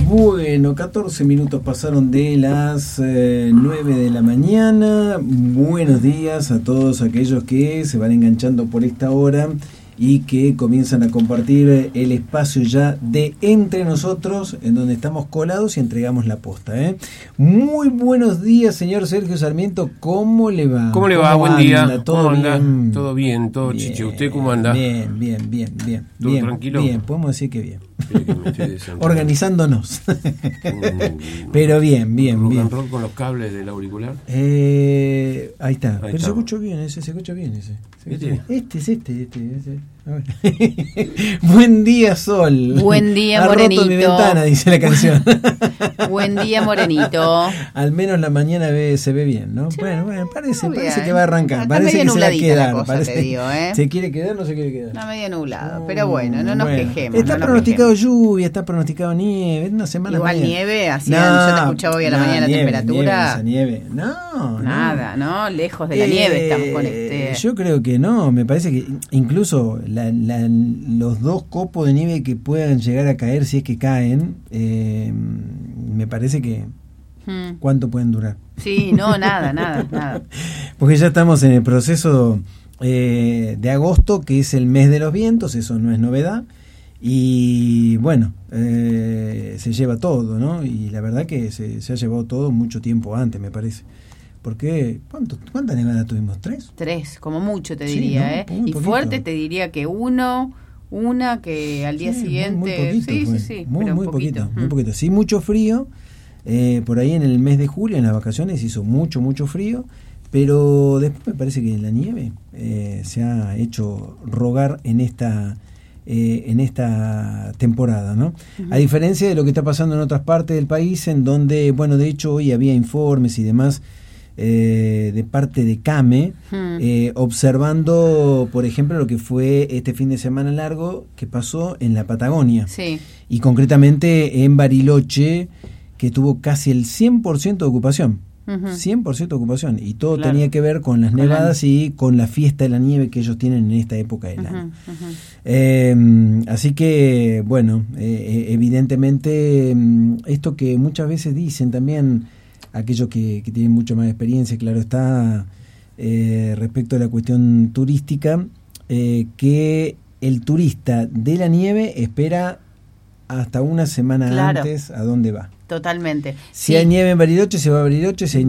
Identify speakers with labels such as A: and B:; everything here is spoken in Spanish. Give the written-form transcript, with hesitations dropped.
A: Bueno, 14 minutos pasaron de las 9 de la mañana. Buenos días a todos aquellos que se van enganchando por esta hora y que comienzan a compartir el espacio ya de Entre Nosotros, en donde estamos colados y entregamos la posta. Muy buenos días, señor Sergio Sarmiento. ¿Cómo le va?
B: ¿Cómo le va? Buen día.
A: ¿Todo bien?
B: Todo bien, todo bien, chiche. ¿Usted cómo anda?
A: Bien.
B: ¿Todo
A: bien,
B: tranquilo?
A: Bien, podemos decir que bien.
B: Que
A: Organizándonos. Pero bien.
B: Rock and roll con los cables del auricular.
A: Ahí está. Pero
B: está.
A: se escucha bien ese. Este. A ver. Buen día, sol.
C: Buen día,
A: ha
C: morenito.
A: roto mi ventana, dice la canción.
C: Buen día, morenito.
A: Al menos la mañana se ve bien, ¿no?
C: Sí,
A: bueno, parece
C: bien.
A: que va a arrancar.
C: Está
A: Parece
C: medio
A: que se va a
C: nubladita
A: quedar.
C: la cosa,
A: Parece,
C: te digo,
A: ¿se quiere quedar o no se quiere quedar?
C: Está medio nublado, pero bueno, no nos quejemos.
A: Está
C: no nos
A: pronosticado
C: quejemos.
A: lluvia, está pronosticado nieve, es una semana
C: Igual
A: media.
C: nieve, yo te escuchaba hoy a la mañana la temperatura.
A: Nieve. No.
C: Nada, ¿no? Lejos de la nieve estamos con
A: Yo creo que no, me parece que incluso los 2 copos de nieve que puedan llegar a caer, si es que caen, me parece que ¿cuánto pueden durar?
C: Sí, no, nada.
A: Porque ya estamos en el proceso de agosto, que es el mes de los vientos, eso no es novedad, y bueno, se lleva todo, ¿no? Y la verdad que se ha llevado todo mucho tiempo antes, me parece. Porque, ¿cuántas nevadas tuvimos? ¿3?
C: 3, como mucho te
A: Sí,
C: diría,
A: ¿no?
C: ¿eh?
A: Muy
C: Y
A: poquito.
C: fuerte te diría que una que al día siguiente.
A: Muy poquito,
C: sí.
A: Muy
C: pero
A: poquito. Sí, mucho frío. Por ahí en el mes de julio, en las vacaciones, hizo mucho frío. Pero después me parece que la nieve se ha hecho rogar en esta temporada, ¿no? A diferencia de lo que está pasando en otras partes del país, en donde, bueno, de hecho hoy había informes y demás de parte de CAME, observando, por ejemplo, lo que fue este fin de semana largo que pasó en la Patagonia.
C: Sí.
A: Y concretamente en Bariloche, que tuvo casi el 100% de ocupación. 100% de ocupación. Y todo tenía que ver con las nevadas y con la fiesta de la nieve que ellos tienen en esta época del año. Así que, bueno, evidentemente, esto que muchas veces dicen también aquellos que tienen mucho más experiencia, claro está, respecto a la cuestión turística, que el turista de la nieve espera hasta una semana antes a dónde va.
C: Totalmente.
A: Si hay nieve en Bariloche, se va a Bariloche. Si hay